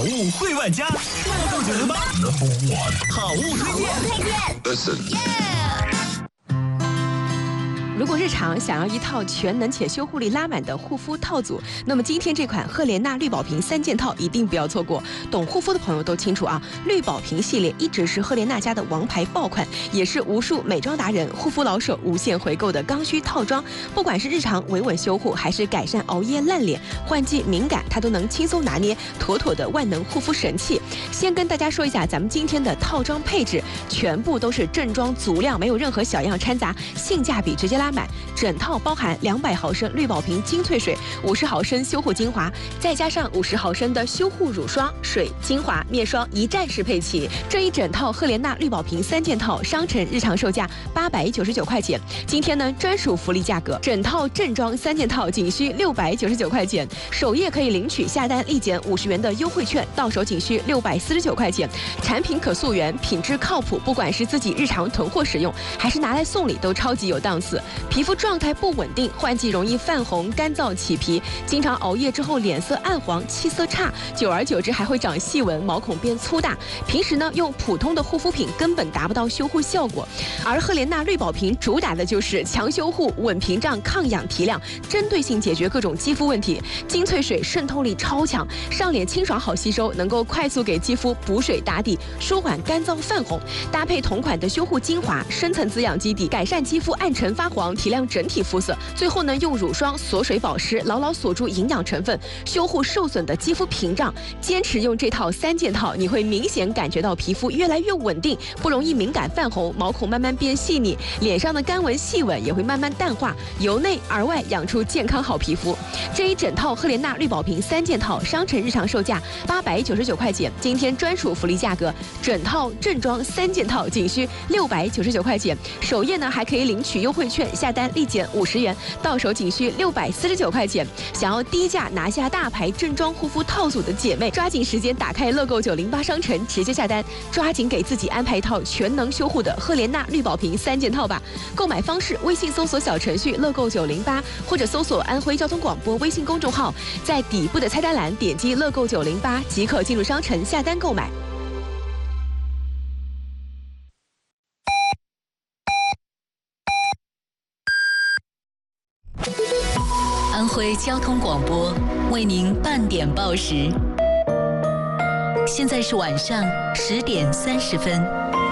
物会万家，乐购908好物推荐。Listen。 如果日常想要一套全能且修护力拉满的护肤套组，那么今天这款赫莲娜绿宝瓶3件套一定不要错过。懂护肤的朋友都清楚啊，绿宝瓶系列一直是赫莲娜家的王牌爆款，也是无数美妆达人、护肤老手无限回购的刚需套装。不管是日常维稳修护，还是改善熬夜烂脸、换季敏感，它都能轻松拿捏，妥妥的万能护肤神器。先跟大家说一下咱们今天的套装配置，全部都是正装足量，没有任何小样掺杂，性价比直接拉满。整套包含200毫升绿宝瓶精粹水、50毫升修护精华，再加上50毫升的修护乳霜、水、精华、面霜一站式配齐。这一整套赫莲娜绿宝瓶3件套，商城日常售价899块钱，今天呢专属福利价格，整套正装3件套仅需699块钱，首页可以领取下单立减50元的优惠券，到手仅需649块钱。产品可溯源，品质靠谱，不管是自己日常囤货使用，还是拿来送礼，都超级有档次。皮肤状态不稳定，换季容易泛红、干燥、起皮，经常熬夜之后脸色暗黄、气色差，久而久之还会长细纹，毛孔变粗大。平时呢用普通的护肤品根本达不到修护效果，而赫莲娜绿宝瓶主打的就是强修护、稳屏障、抗氧提亮，针对性解决各种肌肤问题。精粹水渗透力超强，上脸清爽好吸收，能够快速给肌肤补水打底，舒缓干燥泛红。搭配同款的修护精华，深层滋养基底，改善肌肤暗沉发黄，提亮整体肤色。最后呢，用乳霜锁水保湿，牢牢锁住营养成分，修护受损的肌肤屏障。坚持用这套3件套，你会明显感觉到皮肤越来越稳定，不容易敏感泛红，毛孔慢慢变细腻，脸上的干纹细纹也会慢慢淡化，由内而外养出健康好皮肤。这一整套赫莲娜绿宝瓶3件套，商城日常售价899块钱，今天专属福利价格，整套正装3件套仅需699块钱，首页呢还可以领取优惠券，下单立减50元，到手仅需649块钱。想要低价拿下大牌正装护肤套组的姐妹，抓紧时间打开乐购908商城直接下单，抓紧给自己安排一套全能修护的赫莲娜绿宝瓶3件套吧。购买方式：微信搜索小程序乐购908，或者搜索安徽交通广播微信公众号，在底部的菜单栏点击乐购908即可进入商城下单购买。 安徽交通广播为您半点报时，现在是晚上10点30分。